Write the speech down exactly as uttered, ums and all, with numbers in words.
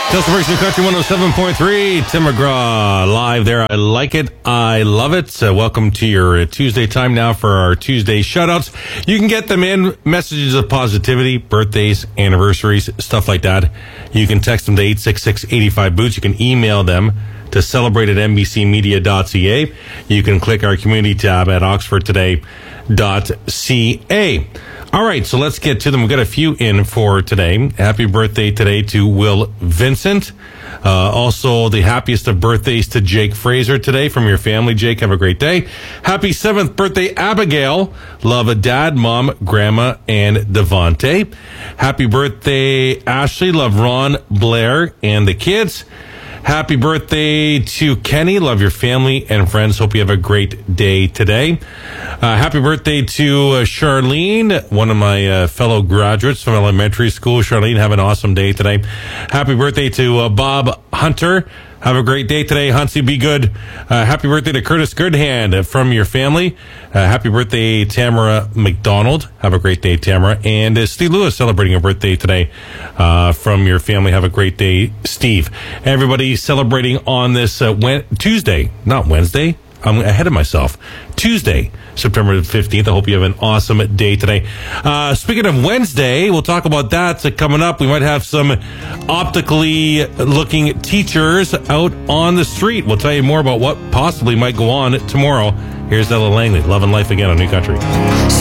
Celebration Country one oh seven point three, Tim McGraw live there. I like it. I love it. Uh, welcome to your uh, Tuesday time now for our Tuesday shoutouts. You can get them in messages of positivity, birthdays, anniversaries, stuff like that. You can text them to eight six six, eight five, boots. You can email them to celebrate at n b c media dot c a. You can click our community tab at oxford today dot c a. All right, so let's get to them. We've got a few in for today. Happy birthday today to Will Vincent. Uh, also, the happiest of birthdays to Jake Fraser today from your family. Jake, have a great day. Happy seventh birthday, Abigail. Love a dad, mom, grandma, and Devontae. Happy birthday, Ashley. Love Ron, Blair, and the kids. Happy birthday to Kenny. Love your family and friends. Hope you have a great day today. Uh, happy birthday to uh, Charlene, one of my uh, fellow graduates from elementary school. Charlene, have an awesome day today. Happy birthday to uh, Bob Hunter. Have a great day today, Huntsy. Be good. Uh, happy birthday to Curtis Goodhand from your family. Uh, happy birthday, Tamara McDonald. Have a great day, Tamara. And uh, Steve Lewis celebrating a birthday today uh, from your family. Have a great day, Steve. Everybody celebrating on this uh, Wed- Tuesday, not Wednesday. I'm ahead of myself. Tuesday, September fifteenth. I hope you have an awesome day today. Uh, speaking of Wednesday, we'll talk about that uh, coming up. We might have some optically looking teachers out on the street. We'll tell you more about what possibly might go on tomorrow. Here's Ella Langley, Love and Life again on New Country.